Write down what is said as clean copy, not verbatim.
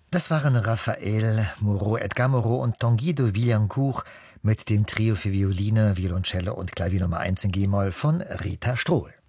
Das waren Raphael Moreau, Edgar Moreau und Tanguy de Villancourt mit dem Trio für Violine, Violoncello und Klavier Nummer 1 in G-Moll von Rita Strohl.